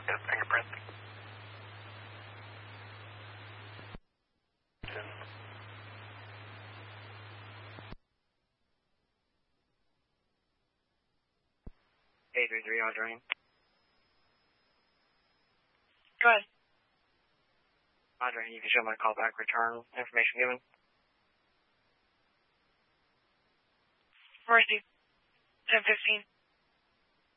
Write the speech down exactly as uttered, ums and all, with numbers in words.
Get a fingerprint. eight three three, Audrey. Go ahead. Audrey, you can show my callback return information given. Mercy. ten fifteen.